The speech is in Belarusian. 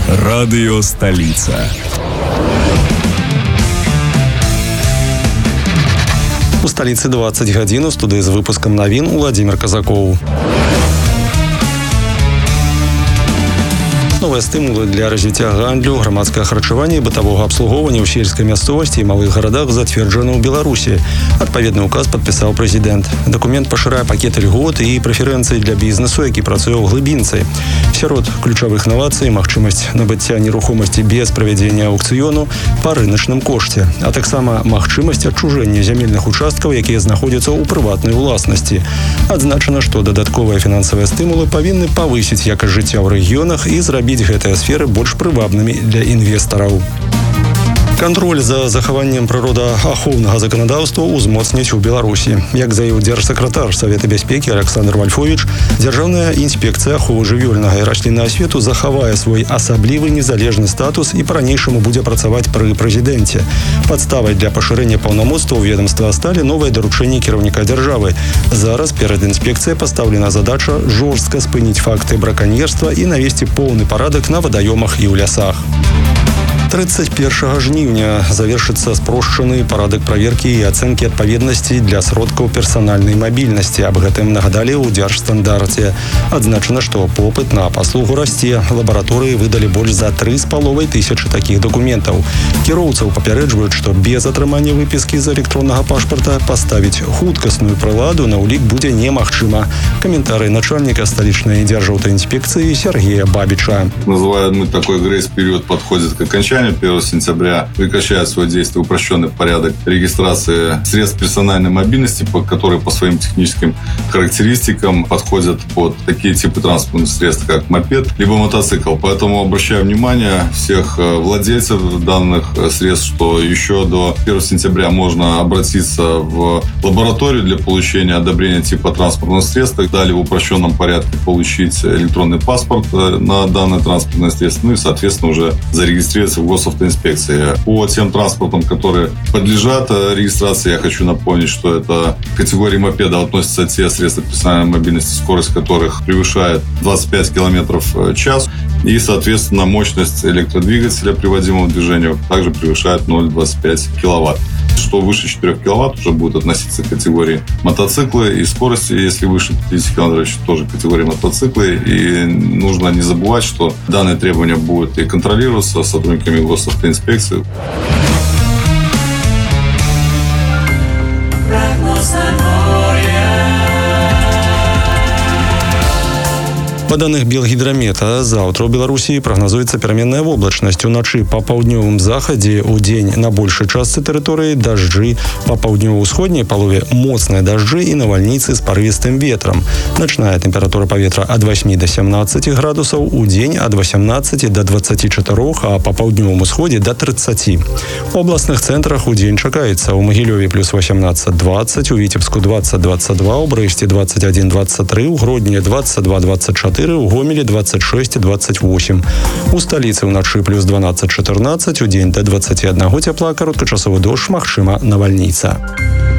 Радио «Столица». У столицы 20 гадзін, у студыі з выпускам навін Владимир Казаков. Новыя стымулы для развіцця гандлю, грамадскага харчавання і бытавога абслугоўвання ў сельскай мясцовасці і малых гарадах зацверджаны ў Беларусі. Адпаведны ўказ падпісаў прэзідэнт. Дакумент пашырае пакет льгот і прэферэнцый для бізнесу, які працуе ў глыбінцы. Сярод ключавых новацый магчымасць набыцця нерухомасці без правядзення аўкцыёну па рыначным кошце, а таксама магчымасць адчужэння зямельных участкаў, якія знаходзяцца ў прыватнай уласнасці. Адзначана, што дадатковыя фінансавыя стымулы павінны павысіць якасць жыцця ў рэгіёнах і зрабіць гэтыя сферы больш прывабнымі для інвестараў. Кантроль за захаваннем прыродаахоўнага заканадаўства ўзмоцніць у Беларусі. Як заявіў дзяржсакратар Савета бяспекі Александр Вальфович, Дзяржаўная інспекцыя аховы жывёльнага і расліннага свету захавае свой асаблівы незалежны статус і па-ранейшаму будзе працаваць пры прэзідэнце. Падставай для пашырэння паўнамоцтваў ведамства сталі новыя даручэнні кіраўніка дзяржавы. Зараз перад інспекцыяй пастаўлена задача жорстка спыніць факты браканьерства і навесці поўны парадак на вадаёмах і ў лясах. 31 жніўня завершыцца спрошчаны парадак праверкі і ацэнкі адпаведнасці для сродкаў персанальнай мабільнасці. Аб гэтым нагадалі ў дзяржстандарце. Адзначана, што попыт на паслугу расце. Лабараторыі выдалі больш за 3,5 тысячы такіх дакументаў. Кіроўцаў папярэджваюць, што без атрымання выпіскі з электроннага пашпарта паставіць хуткасную прыладу на ўлік будзе немагчыма. Каментарый начальника столичной Державтоинспекции Сергея Бабича. Называем мы такой грейс-период, подходит к окончанию. 1 сентября прекращает свое действие упрощенный порядок регистрации средств персональной мобильности, которые по своим техническим характеристикам подходят под такие типы транспортных средств, как мопед, либо мотоцикл. Поэтому обращаю внимание всех владельцев данных средств, что еще до 1 сентября можно обратиться в лабораторию для получения одобрения типа транспортного средства, далее в упрощенном порядке получить электронный паспорт на данное транспортное средство, ну и, соответственно, уже зарегистрироваться в госавтоинспекции. По тем транспортам, которые подлежат регистрации, я хочу напомнить, что это к категории мопеда относятся те средства персональной мобильности, скорость которых превышает 25 км в час, и, соответственно, мощность электродвигателя, приводимого в движение, также превышает 0,25 киловатт. Что выше 4 киловатт уже будет относиться к категории мотоциклы, и скорости, если выше 50 км, тоже категория мотоциклы. И нужно не забывать, что данные требования будут и контролироваться сотрудниками госавтоинспекции. Па даных Белгідрамета, заўтра ў Беларусі прагназуецца пераменная воблачнасць. Уначы па паўднёвым захадзе, у дзень на большай частцы тэрыторыі дажджы, па паўднёва-ўсходняй палове моцныя дажджы і навальніцы з парывістым ветрам. Начная тэмпература паветра ад 8 до 17 градусаў, у дзень ад 18 до 24, а па паўднёвым усходзе до 30. У абласных цэнтрах у дзень чакаецца у Магілёве плюс 18-20, у Віцебску 20-22, у Брэсце 21-23, у Гродні 22-24, у Гомелі 26-28. У сталіцы ўначы плюс 12-14, у дзень да 21 цяпла, кароткачасовы дождж, магчыма навальніца.